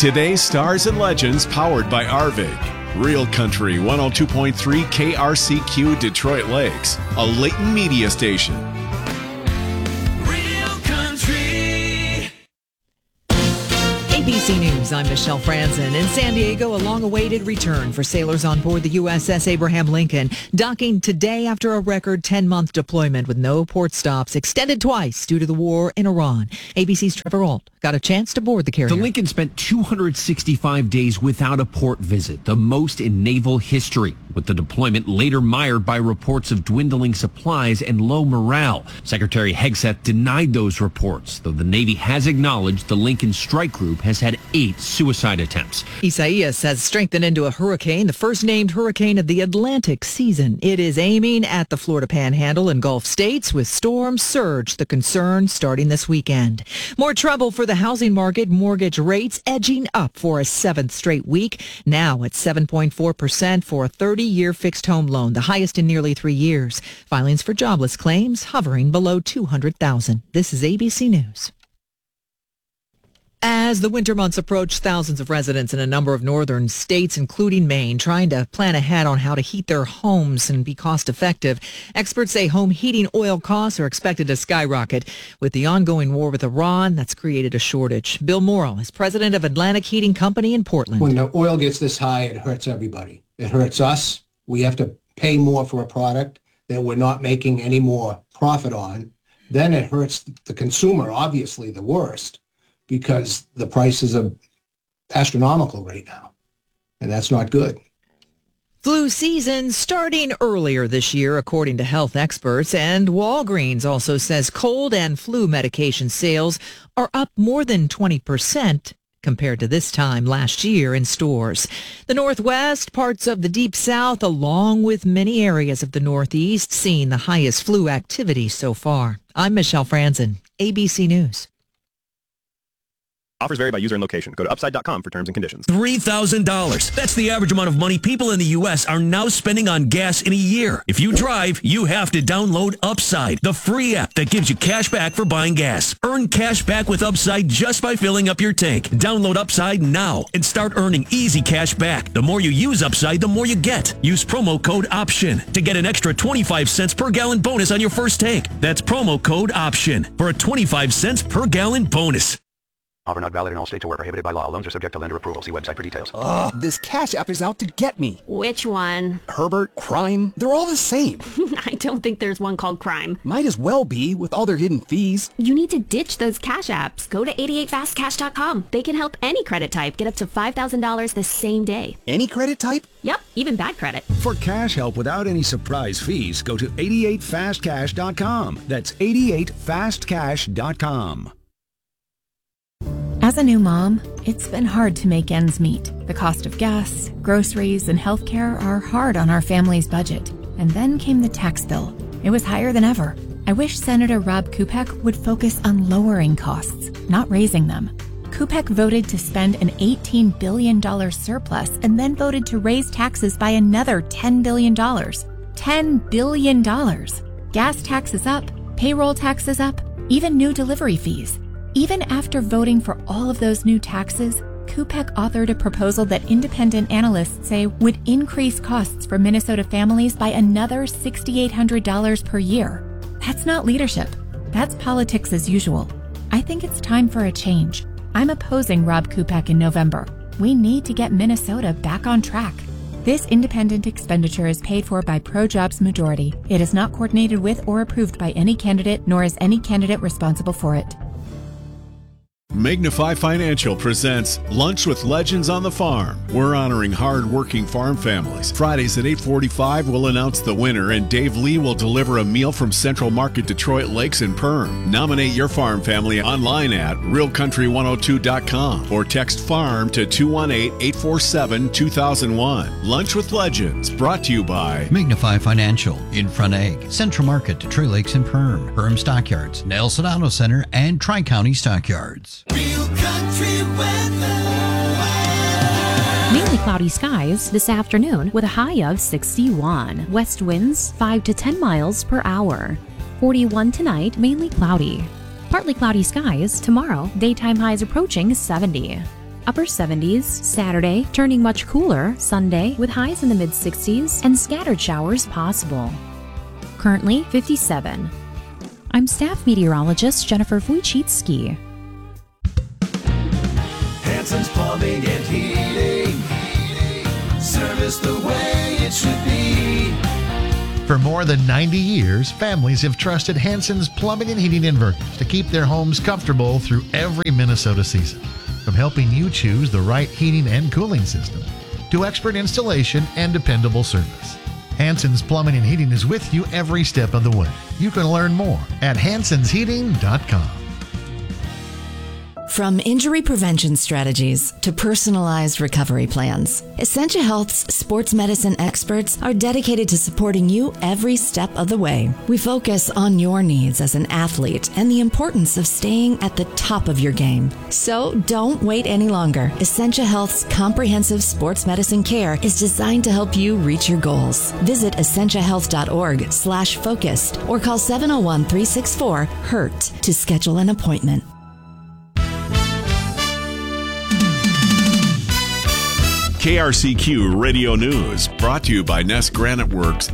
Today's Stars and Legends, powered by Arvig. Real Country 102.3 KRCQ Detroit Lakes, a Layton media station. Real Country. ABC News, I'm Michelle Franzen. In San Diego, a long-awaited return for sailors on board the USS Abraham Lincoln, docking today after a record 10-month deployment with no port stops, extended twice due to the war in Iran. ABC's Trevor Ault got a chance to board the carrier. The Lincoln spent 265 days without a port visit, the most in naval history, with the deployment later mired by reports of dwindling supplies and low morale. Secretary Hegseth denied those reports, though the Navy has acknowledged the Lincoln Strike Group has had 8 suicide attempts. Isaias has strengthened into a hurricane, the first named hurricane of the Atlantic season. It is aiming at the Florida Panhandle and Gulf states with storm surge, the concern starting this weekend. More trouble for the housing market, mortgage rates edging up for a 7th straight week, now at 7.4% for a 30-year fixed home loan, the highest in nearly 3 years. Filings for jobless claims hovering below 200,000. This is ABC News. As the winter months approach, thousands of residents in a number of northern states, including Maine, trying to plan ahead on how to heat their homes and be cost effective. Experts say home heating oil costs are expected to skyrocket. With the ongoing war with Iran, that's created a shortage. Bill Morrill is president of Atlantic Heating Company in Portland. When the oil gets this high, it hurts everybody. It hurts us. We have to pay more for a product that we're not making any more profit on. Then it hurts the consumer, obviously the worst, because the prices are astronomical right now, and that's not good. Flu season starting earlier this year, according to health experts, and Walgreens also says cold and flu medication sales are up more than 20% compared to this time last year in stores. The Northwest, parts of the Deep South, along with many areas of the Northeast, seeing the highest flu activity so far. I'm Michelle Franzen, ABC News. Offers vary by user and location. Go to upside.com for terms and conditions. $3,000. That's the average amount of money people in the U.S. are now spending on gas in a year. If you drive, you have to download Upside, the free app that gives you cash back for buying gas. Earn cash back with Upside just by filling up your tank. Download Upside now and start earning easy cash back. The more you use Upside, the more you get. Use promo code OPTION to get an extra 25 cents per gallon bonus on your first tank. That's promo code OPTION for a 25 cents per gallon bonus. Offer not valid in all states or where prohibited by law. Loans are subject to lender approval. See website for details. This Cash App is out to get me. Which one? Herbert, Crime, they're all the same. I don't think there's one called Crime. Might as well be with all their hidden fees. You need to ditch those Cash Apps. Go to 88fastcash.com. They can help any credit type get up to $5,000 the same day. Any credit type? Yep, even bad credit. For cash help without any surprise fees, go to 88fastcash.com. That's 88fastcash.com. As a new mom, it's been hard to make ends meet. The cost of gas, groceries, and healthcare are hard on our family's budget. And then came the tax bill. It was higher than ever. I wish Senator Rob Kupek would focus on lowering costs, not raising them. Kupek voted to spend an $18 billion surplus and then voted to raise taxes by another $10 billion. $10 billion! Gas taxes up, payroll taxes up, even new delivery fees. Even after voting for all of those new taxes, Kupek authored a proposal that independent analysts say would increase costs for Minnesota families by another $6,800 per year. That's not leadership. That's politics as usual. I think it's time for a change. I'm opposing Rob Kupek in November. We need to get Minnesota back on track. This independent expenditure is paid for by ProJobs Majority. It is not coordinated with or approved by any candidate, nor is any candidate responsible for it. Magnify Financial presents Lunch with Legends on the Farm. We're honoring hard-working farm families. Fridays at 8:45, we'll announce the winner, and Dave Lee will deliver a meal from Central Market Detroit Lakes and Perm. Nominate your farm family online at realcountry102.com or text FARM to 218-847-2001. Lunch with Legends, brought to you by Magnify Financial, In Front Egg, Central Market, Detroit Lakes and Perm Stockyards, Nelson Auto Center, and Tri-County Stockyards. Real Country weather. Mainly cloudy skies this afternoon with a high of 61. West winds 5 to 10 miles per hour. 41 tonight, mainly cloudy. Partly cloudy skies tomorrow, daytime highs approaching 70. Upper 70s Saturday, turning much cooler Sunday with highs in the mid-60s and scattered showers possible. Currently 57. I'm staff meteorologist Jennifer Wojcicki. Hanson's Plumbing and Heating. Service the way it should be. For more than 90 years, families have trusted Hanson's Plumbing and Heating Inverters to keep their homes comfortable through every Minnesota season. From helping you choose the right heating and cooling system to expert installation and dependable service, Hanson's Plumbing and Heating is with you every step of the way. You can learn more at hansonsheating.com. From injury prevention strategies to personalized recovery plans, Essentia Health's sports medicine experts are dedicated to supporting you every step of the way. We focus on your needs as an athlete and the importance of staying at the top of your game. So don't wait any longer. Essentia Health's comprehensive sports medicine care is designed to help you reach your goals. Visit essentiahealth.org/focused or call 701-364-HURT to schedule an appointment. KRCQ Radio News, brought to you by Nest Granite Works.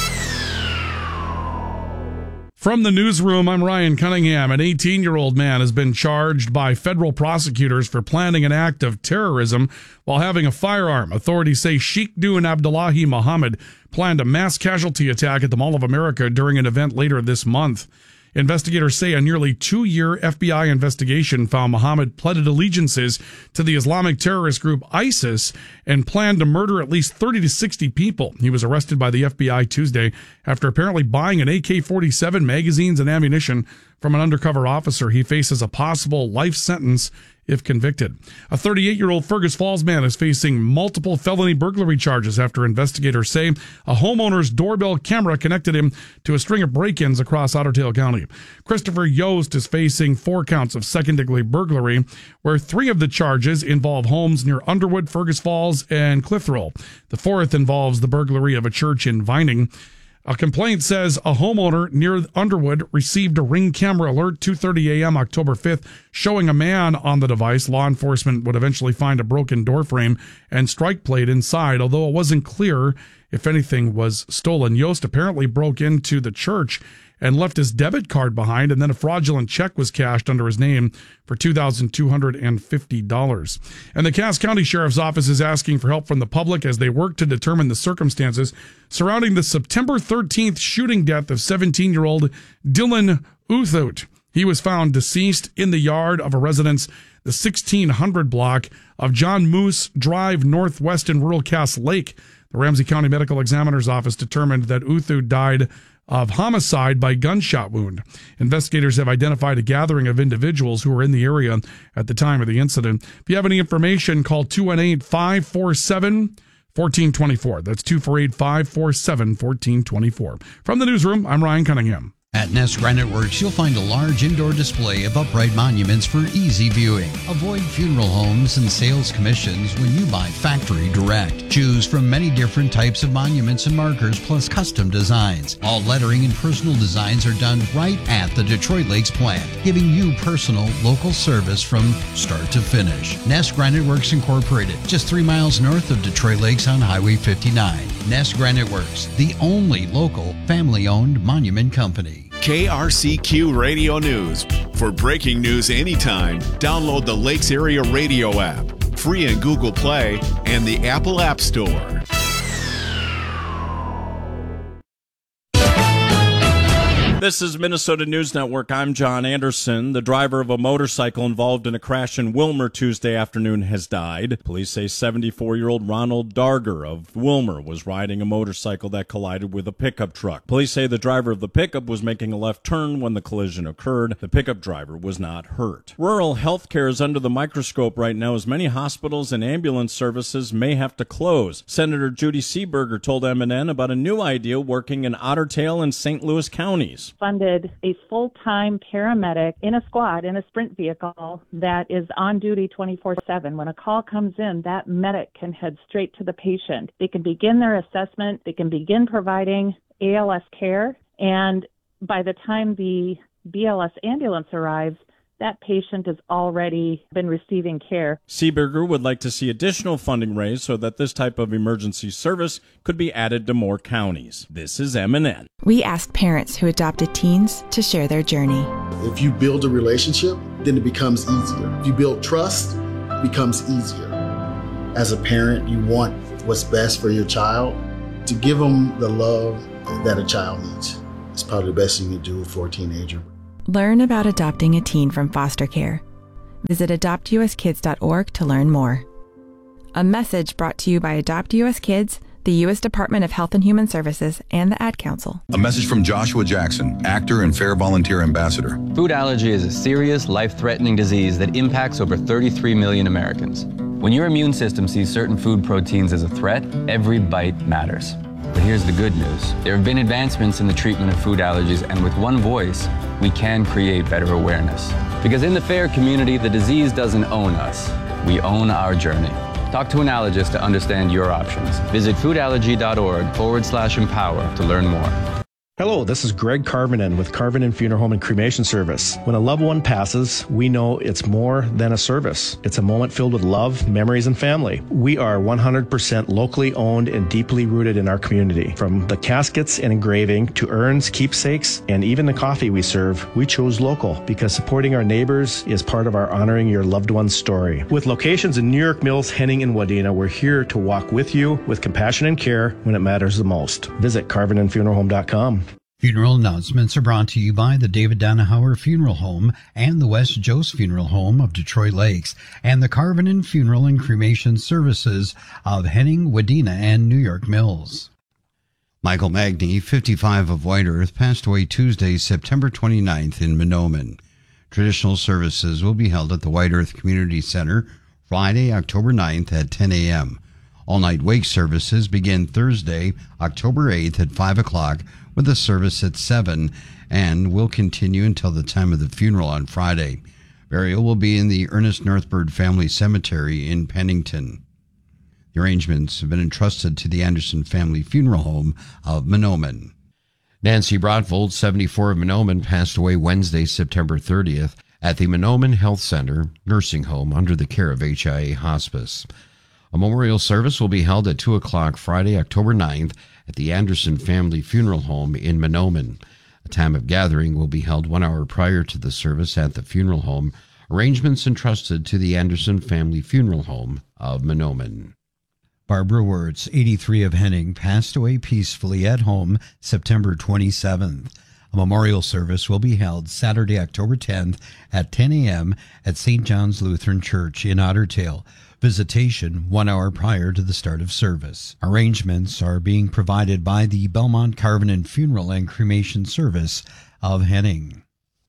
From the newsroom, I'm Ryan Cunningham. An 18-year-old man has been charged by federal prosecutors for planning an act of terrorism while having a firearm. Authorities say Sheikh Dune Abdullahi Muhammad planned a mass casualty attack at the Mall of America during an event later this month. Investigators say a nearly 2-year FBI investigation found Muhammad pledged allegiances to the Islamic terrorist group ISIS and planned to murder at least 30 to 60 people. He was arrested by the FBI Tuesday after apparently buying an AK-47, magazines, and ammunition from an undercover officer. He faces a possible life sentence if convicted. A 38-year-old Fergus Falls man is facing multiple felony burglary charges after investigators say a homeowner's doorbell camera connected him to a string of break-ins across Otter Tail County. Christopher Yost is facing 4 counts of second-degree burglary, where 3 of the charges involve homes near Underwood, Fergus Falls, and Clitheroe. The 4th involves the burglary of a church in Vining. A complaint says a homeowner near Underwood received a Ring camera alert 2:30 a.m. October 5th showing a man on the device. Law enforcement would eventually find a broken door frame and strike plate inside, although it wasn't clear if anything was stolen. Yost apparently broke into the church and left his debit card behind, and then a fraudulent check was cashed under his name for $2,250. And the Cass County Sheriff's Office is asking for help from the public as they work to determine the circumstances surrounding the September 13th shooting death of 17-year-old Dylan Uthut. He was found deceased in the yard of a residence, the 1600 block of John Moose Drive Northwest in rural Cass Lake. The Ramsey County Medical Examiner's Office determined that Uthut died of homicide by gunshot wound. Investigators have identified a gathering of individuals who were in the area at the time of the incident. If you have any information, call 218-547-1424. That's 248-547-1424. From the newsroom, I'm Ryan Cunningham. At Nest Granite Works, you'll find a large indoor display of upright monuments for easy viewing. Avoid funeral homes and sales commissions when you buy factory direct. Choose from many different types of monuments and markers, plus custom designs. All lettering and personal designs are done right at the Detroit Lakes plant, giving you personal, local service from start to finish. Nest Granite Works Incorporated, just 3 miles north of Detroit Lakes on Highway 59. Nest Granite Works, the only local family-owned monument company. KRCQ Radio News. For breaking news anytime, download the Lakes Area Radio app, free in Google Play and the Apple App Store. This is Minnesota News Network. I'm John Anderson. The driver of a motorcycle involved in a crash in Willmar Tuesday afternoon has died. Police say 74-year-old Ronald Darger of Willmar was riding a motorcycle that collided with a pickup truck. Police say the driver of the pickup was making a left turn when the collision occurred. The pickup driver was not hurt. Rural health care is under the microscope right now as many hospitals and ambulance services may have to close. Senator Judy Seeberger told MNN about a new idea working in Otter Tail and St. Louis counties. Funded a full-time paramedic in a squad, in a sprint vehicle that is on duty 24/7. When a call comes in, that medic can head straight to the patient. They can begin their assessment. They can begin providing ALS care. And by the time the BLS ambulance arrives, that patient has already been receiving care. Seeberger would like to see additional funding raised so that this type of emergency service could be added to more counties. This is M&N. We asked parents who adopted teens to share their journey. If you build a relationship, then it becomes easier. If you build trust, it becomes easier. As a parent, you want what's best for your child. To give them the love that a child needs is probably the best thing you can do for a teenager. Learn about adopting a teen from foster care. Visit adoptuskids.org to learn more. A message brought to you by Adopt US Kids, the U.S. Department of Health and Human Services, and the Ad Council. A message from Joshua Jackson, actor and Fair Volunteer Ambassador. Food allergy is a serious, life-threatening disease that impacts over 33 million Americans. When your immune system sees certain food proteins as a threat, every bite matters. But here's the good news. There have been advancements in the treatment of food allergies, and with one voice, we can create better awareness. Because in the FAIR community, the disease doesn't own us. We own our journey. Talk to an allergist to understand your options. Visit foodallergy.org/empower to learn more. Hello, this is Greg Carvinen with Carvinen Funeral Home and Cremation Service. When a loved one passes, we know it's more than a service. It's a moment filled with love, memories, and family. We are 100% locally owned and deeply rooted in our community. From the caskets and engraving to urns, keepsakes, and even the coffee we serve, we chose local because supporting our neighbors is part of our honoring your loved one's story. With locations in New York Mills, Henning, and Wadena, we're here to walk with you with compassion and care when it matters the most. Visit carvinenfuneralhome.com. Funeral announcements are brought to you by the David Danahauer Funeral Home and the West Jost Funeral Home of Detroit Lakes and the Carvinen Funeral and Cremation Services of Henning, Wadena, and New York Mills. Michael Magny, 55 of White Earth, passed away Tuesday, September 29th in Mahnomen. Traditional services will be held at the White Earth Community Center Friday, October 9th at 10 a.m. All-night wake services begin Thursday, October 8th at 5 o'clock with a service at 7 and will continue until the time of the funeral on Friday. Burial will be in the Ernest Northbird Family Cemetery in Pennington. The arrangements have been entrusted to the Anderson Family Funeral Home of Mahnomen. Nancy Brotvold, 74 of Mahnomen, passed away Wednesday, September 30th at the Mahnomen Health Center Nursing Home under the care of HIA Hospice. A memorial service will be held at 2 o'clock Friday, October 9th at the Anderson Family Funeral Home in Mahnomen. A time of gathering will be held 1 hour prior to the service at the funeral home. Arrangements entrusted to the Anderson Family Funeral Home of Mahnomen. Barbara Wirtz, 83 of Henning, passed away peacefully at home September 27th. A memorial service will be held Saturday, October 10th at 10 a.m. at St. John's Lutheran Church in Ottertail. Visitation 1 hour prior to the start of service. Arrangements are being provided by the Belmont Carvinen Funeral and Cremation Service of Henning.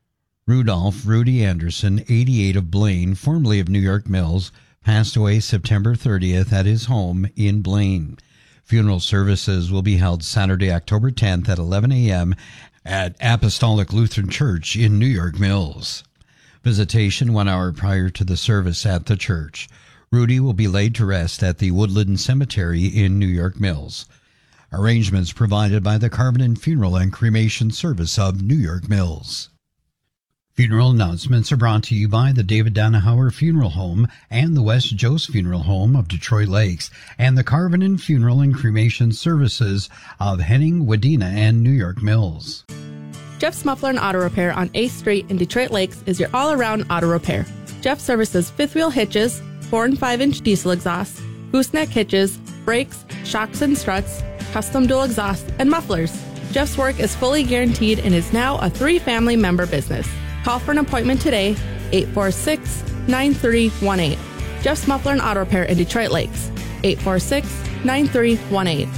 Rudolph Rudy Anderson, 88 of Blaine, formerly of New York Mills, passed away September 30th at his home in Blaine. Funeral services will be held Saturday, October 10th at 11 a.m. at Apostolic Lutheran Church in New York Mills. Visitation 1 hour prior to the service at the church. Rudy will be laid to rest at the Woodland Cemetery in New York Mills. Arrangements provided by the Carvinen Funeral and Cremation Service of New York Mills. Funeral announcements are brought to you by the David Danahauer Funeral Home and the West Jost Funeral Home of Detroit Lakes and the Carvinen Funeral and Cremation Services of Henning, Wadena, and New York Mills. Jeff's Muffler and Auto Repair on 8th Street in Detroit Lakes is your all-around auto repair. Jeff services fifth wheel hitches, 4 and 5-inch diesel exhausts, gooseneck hitches, brakes, shocks and struts, custom dual exhausts, and mufflers. Jeff's work is fully guaranteed and is now a 3-family member business. Call for an appointment today, 846-9318. Jeff's Muffler and Auto Repair in Detroit Lakes, 846-9318.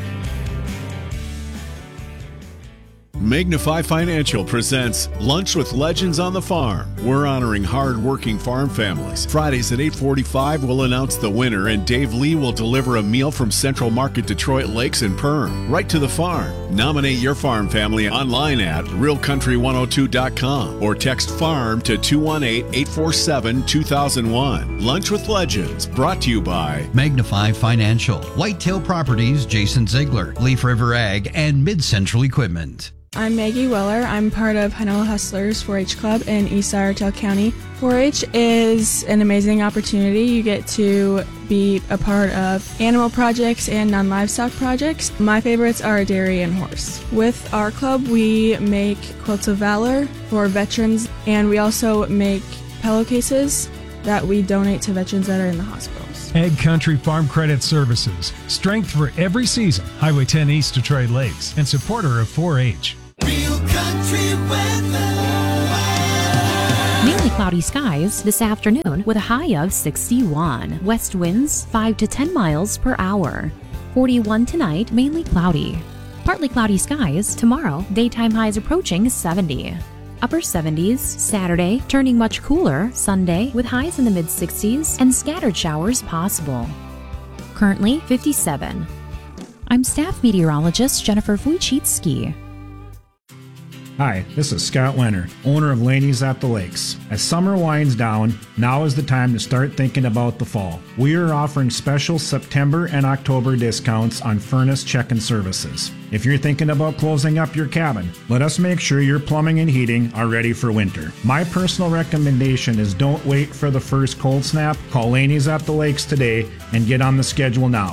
Magnify Financial presents Lunch with Legends on the Farm. We're honoring hard-working farm families. Fridays at 8:45, we'll announce the winner, and Dave Lee will deliver a meal from Central Market Detroit Lakes and Perm, right to the farm. Nominate your farm family online at realcountry102.com or text FARM to 218-847-2001. Lunch with Legends, brought to you by Magnify Financial, Whitetail Properties, Jason Ziegler, Leaf River Ag, and Mid Central Equipment. I'm Maggie Weller. I'm part of Hinela Hustlers 4-H Club in East Iredell County. 4-H is an amazing opportunity. You get to be a part of animal projects and non-livestock projects. My favorites are dairy and horse. With our club, we make quilts of valor for veterans, and we also make pillowcases that we donate to veterans that are in the hospitals. Ag Country Farm Credit Services. Strength for every season. Highway 10 East, Detroit Lakes, and supporter of 4-H. Real country weather. Mainly cloudy skies this afternoon with a high of 61. West winds 5 to 10 miles per hour. 41 tonight, mainly cloudy. Partly cloudy skies tomorrow, daytime highs approaching 70. Upper 70s Saturday, turning much cooler Sunday with highs in the mid-60s and scattered showers possible. Currently 57. I'm staff meteorologist Jennifer Wojcicki. Hi, this is Scott Leonard, owner of Laney's at the Lakes. As summer winds down, now is the time to start thinking about the fall. We are offering special September and October discounts on furnace check-in services. If you're thinking about closing up your cabin, let us make sure your plumbing and heating are ready for winter. My personal recommendation is don't wait for the first cold snap. Call Laney's at the Lakes today and get on the schedule now.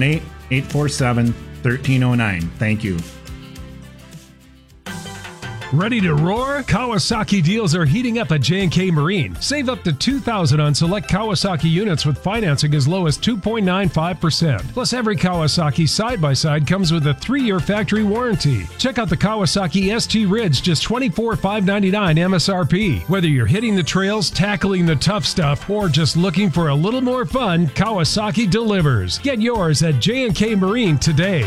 218-847-1309. Thank you. Ready to roar? Kawasaki deals are heating up at J&K Marine. Save up to $2,000 on select Kawasaki units with financing as low as 2.95%. Plus, every Kawasaki side-by-side comes with a 3-year factory warranty. Check out the Kawasaki ST Ridge, just $24,599 MSRP. Whether you're hitting the trails, tackling the tough stuff, or just looking for a little more fun, Kawasaki delivers. Get yours at J&K Marine today.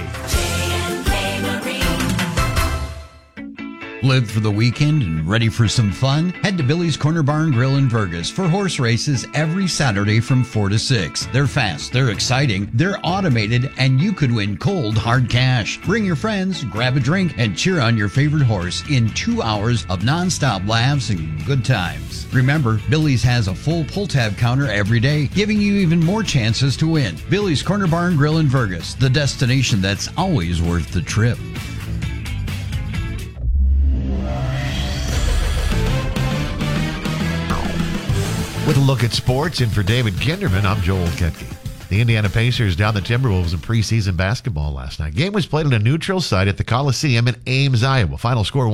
Live for the weekend and ready for some fun? Head to Billy's Corner Barn Grill in Vergas for horse races every Saturday from 4 to 6. They're fast, they're exciting, they're automated, and you could win cold, hard cash. Bring your friends, grab a drink, and cheer on your favorite horse in 2 hours of nonstop laughs and good times. Remember, Billy's has a full pull-tab counter every day, giving you even more chances to win. Billy's Corner Barn Grill in Vergas, the destination that's always worth the trip. With a look at sports, and for David Kinderman, I'm Joel Ketke. The Indiana Pacers downed the Timberwolves in preseason basketball last night. Game was played on a neutral site at the Coliseum in Ames, Iowa. Final score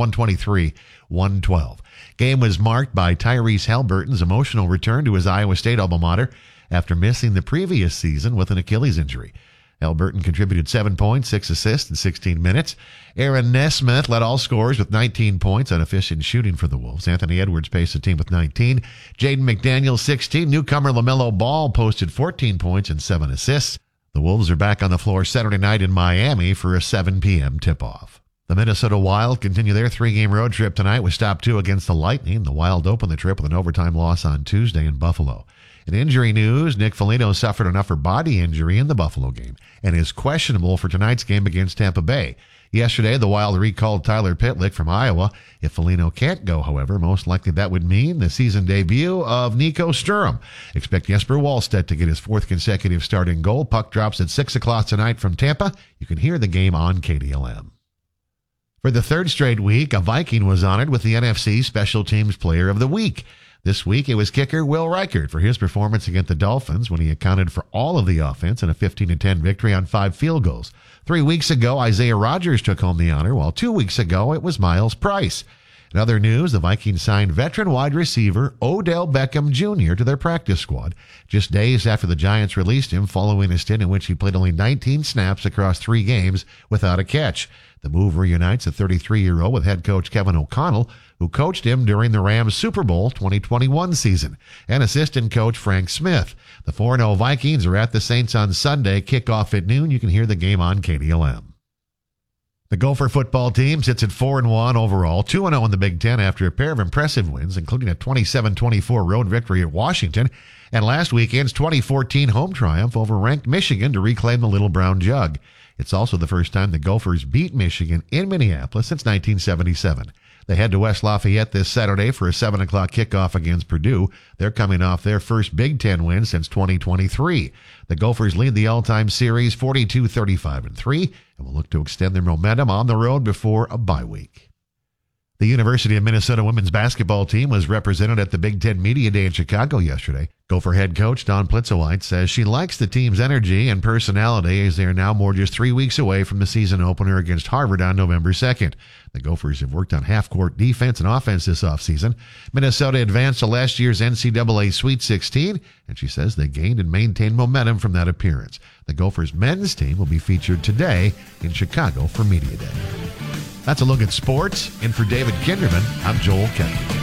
123-112. Game was marked by Tyrese Haliburton's emotional return to his Iowa State alma mater after missing the previous season with an Achilles injury. Haliburton contributed 7 points, 6 assists in 16 minutes. Aaron Nesmith led all scorers with 19 points on efficient shooting for the Wolves. Anthony Edwards paced the team with 19. Jaden McDaniel, 16. Newcomer LaMelo Ball posted 14 points and 7 assists. The Wolves are back on the floor Saturday night in Miami for a 7 p.m. tip-off. The Minnesota Wild continue their 3-game road trip tonight with stop 2 against the Lightning. The Wild opened the trip with an overtime loss on Tuesday in Buffalo. In injury news, Nick Foligno suffered an upper body injury in the Buffalo game and is questionable for tonight's game against Tampa Bay. Yesterday, the Wild recalled Tyler Pitlick from Iowa. If Foligno can't go, however, most likely that would mean the season debut of Nico Sturm. Expect Jesper Wallstedt to get his 4th consecutive starting goal. Puck drops at 6 o'clock tonight from Tampa. You can hear the game on KDLM. For the 3rd straight week, a Viking was honored with the NFC Special Teams Player of the Week. This week, it was kicker Will Reichert for his performance against the Dolphins when he accounted for all of the offense in a 15-10 victory on 5 field goals. 3 weeks ago, Isaiah Rodgers took home the honor, while 2 weeks ago, it was Miles Price. In other news, the Vikings signed veteran wide receiver Odell Beckham Jr. to their practice squad, just days after the Giants released him following a stint in which he played only 19 snaps across 3 games without a catch. The move reunites a 33-year-old with head coach Kevin O'Connell, who coached him during the Rams Super Bowl 2021 season, and assistant coach Frank Smith. The 4-0 Vikings are at the Saints on Sunday. Kickoff at noon. You can hear the game on KDLM. The Gopher football team sits at 4-1 overall, 2-0 in the Big Ten after a pair of impressive wins, including a 27-24 road victory at Washington and last weekend's 2014 home triumph over ranked Michigan to reclaim the Little Brown Jug. It's also the first time the Gophers beat Michigan in Minneapolis since 1977. They head to West Lafayette this Saturday for a 7 o'clock kickoff against Purdue. They're coming off their first Big Ten win since 2023. The Gophers lead the all-time series 42-35-3 and will look to extend their momentum on the road before a bye week. The University of Minnesota women's basketball team was represented at the Big Ten Media Day in Chicago yesterday. Gopher head coach Dawn Plitzowite says she likes the team's energy and personality as they are now more just 3 weeks away from the season opener against Harvard on November 2nd. The Gophers have worked on half-court defense and offense this offseason. Minnesota advanced to last year's NCAA Sweet 16, and she says they gained and maintained momentum from that appearance. The Gophers men's team will be featured today in Chicago for Media Day. That's a look at sports. And for David Kinderman, I'm Joel Kennedy.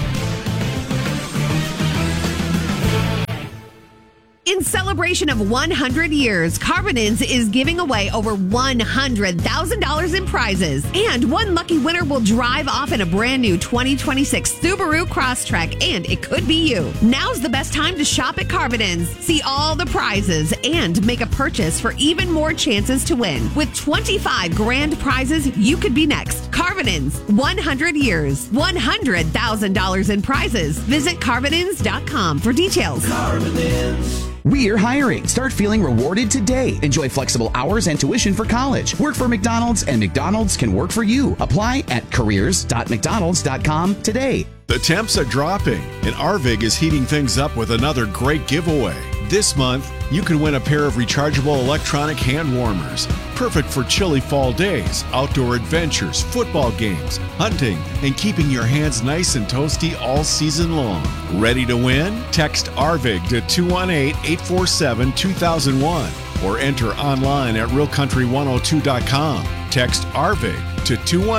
In celebration of 100 years, Carbonins is giving away over $100,000 in prizes. And one lucky winner will drive off in a brand new 2026 Subaru Crosstrek, and it could be you. Now's the best time to shop at Carbonins. See all the prizes and make a purchase for even more chances to win. With 25 grand prizes, you could be next. Carbonins, 100 years, $100,000 in prizes. Visit Carbonins.com for details. Carbonins. We're hiring. Start feeling rewarded today. Enjoy flexible hours and tuition for college. Work for McDonald's, and McDonald's can work for you. Apply at careers.mcdonalds.com today. The temps are dropping, and Arvig is heating things up with another great giveaway. This month, you can win a pair of rechargeable electronic hand warmers. Perfect for chilly fall days, outdoor adventures, football games, hunting, and keeping your hands nice and toasty all season long. Ready to win? Text Arvig to 218-847-2001 or enter online at realcountry102.com. Text Arvig to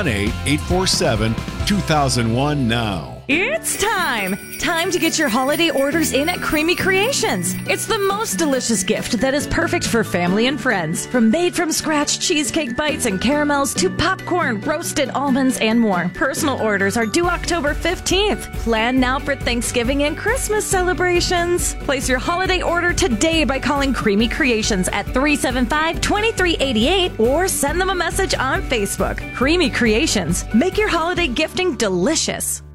218-847-2001 now. It's time! Time to get your holiday orders in at Creamy Creations. It's the most delicious gift that is perfect for family and friends. From made-from-scratch cheesecake bites and caramels to popcorn, roasted almonds, and more. Personal orders are due October 15th. Plan now for Thanksgiving and Christmas celebrations. Place your holiday order today by calling Creamy Creations at 375-2388 or send them a message on Facebook. Creamy Creations. Make your holiday gifting delicious.